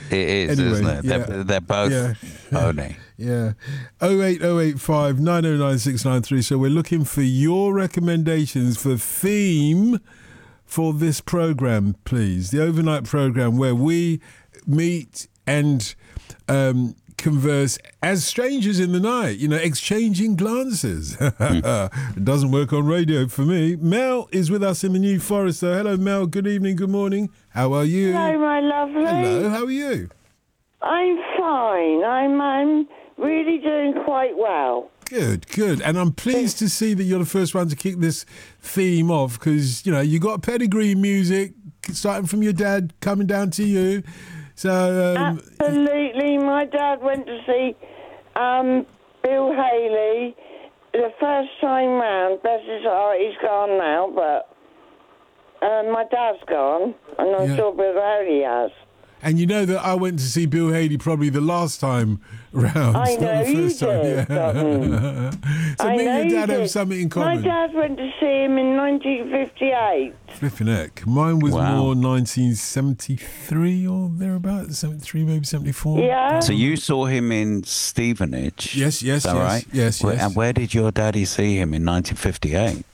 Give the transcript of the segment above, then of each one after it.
It is, Anyway, isn't it? yeah. They're both pony. Yeah. 08085 909 693. So we're looking for your recommendations for theme for this program, please. The overnight program where we meet and converse as strangers in the night, exchanging glances. It doesn't work on radio for me. Mel is with us in the New Forest. So hello, Mel. Good evening, good morning. How are you? Hello, my lovely. Hello, how are you? I'm fine. I'm really doing quite well. Good. And I'm pleased to see that you're the first one to kick this theme off because, you got pedigree in music, starting from your dad, coming down to you. So Absolutely. My dad went to see Bill Haley the first time round. Bless his heart, he's gone now, but my dad's gone, and I'm sure Bill Haley has. And you know that I went to see Bill Haley probably the last time round. I know not the first you time. did. Yeah. So me and your dad have something in common. My dad went to see him in 1958. Flipping heck. Mine was more 1973 or thereabouts. 73, maybe 74. Yeah. So you saw him in Stevenage. Yes. Is that right? Yes. And where did your daddy see him in 1958?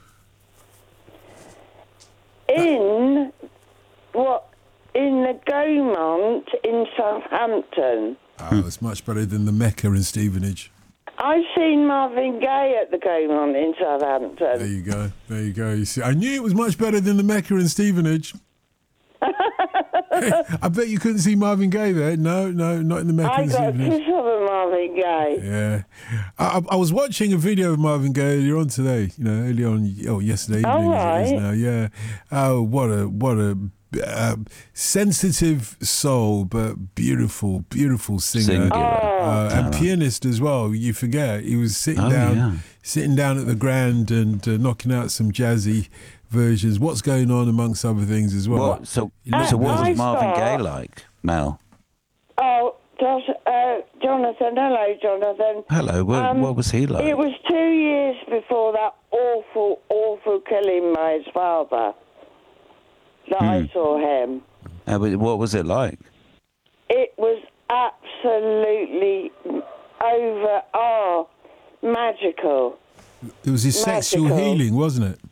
In the Gaumont in Southampton. Oh, it's much better than the Mecca in Stevenage. I've seen Marvin Gaye at the Gaumont in Southampton. There you go. You see, I knew it was much better than the Mecca in Stevenage. I bet you couldn't see Marvin Gaye there. No, not in the Mecca in Stevenage. I got a kiss of a Marvin Gaye. Yeah. I was watching a video of Marvin Gaye earlier on today, yesterday evening. Right. It is now, yeah. Oh, what a sensitive soul, but beautiful singer. And pianist as well. You forget he was sitting down at the Grand and knocking out some jazzy versions. What's going on amongst other things as well. So what was Marvin Gaye like, Mel? Oh, Jonathan. Hello, Jonathan. Hello. What was he like? It was 2 years before that awful killing by his father that I saw him. What was it like? It was absolutely magical. It was his sexual healing, wasn't it?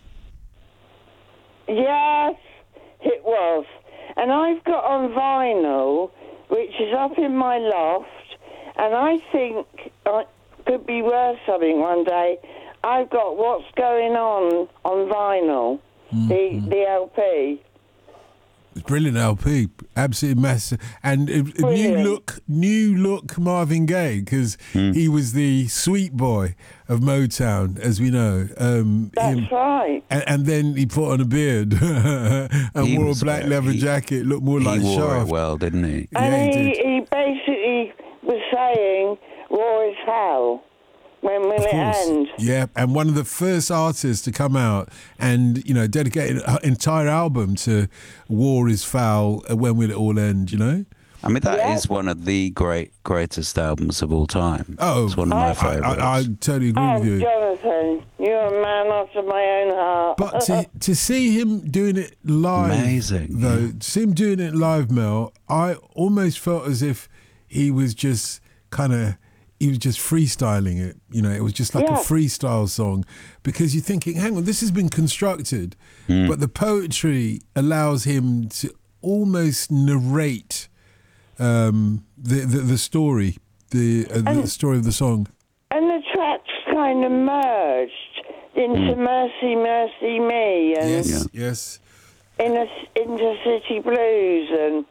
Yes, it was. And I've got on vinyl, which is up in my loft, and I think it could be worth something one day. I've got What's Going On vinyl, the LP. Brilliant LP, absolutely massive, and new look Marvin Gaye, because he was the sweet boy of Motown, as we know. That's right. And then he put on a beard and wore a black leather jacket, looked more like Shaft. He wore it well, didn't he? And he basically was saying, "War is hell. When will it end?" Yeah, and one of the first artists to come out and, dedicate an entire album to War is Foul, When Will It All End, I mean, that is one of the greatest albums of all time. Oh, it's one of my favourites. I totally agree with you. Jonathan, you're a man after my own heart. But to see him doing it live, amazing, though, to see him doing it live, Mel, I almost felt as if he was just freestyling it. It was just like a freestyle song, because you're thinking, hang on, this has been constructed, but the poetry allows him to almost narrate the story, the story of the song. And the tracks kind of merged into Mercy, Mercy Me, and yes, into City Blues, and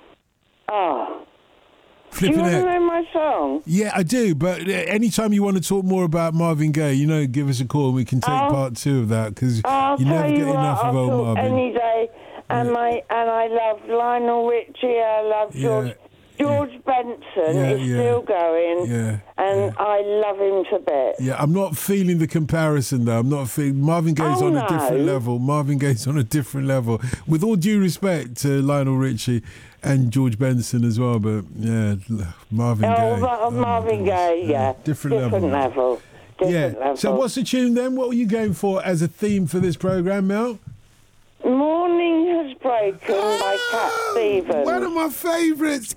do you want to know my song? Yeah, I do, but anytime you want to talk more about Marvin Gaye, give us a call and we can take part 2 of that, because you never get enough of old Marvin. Any day, and I love Lionel Richie, I love George Benson is still going, and I love him to bits. Yeah, I'm not feeling the comparison, though. I'm not feeling... Marvin Gaye's on a different level. Marvin Gaye's on a different level. With all due respect to Lionel Richie and George Benson as well, but, Marvin Gaye. Marvin Gaye, Different level. Level. So what's the tune, then? What were you going for as a theme for this programme, Mel? Morning Has Broken by Cat Stevens. One of my favourites.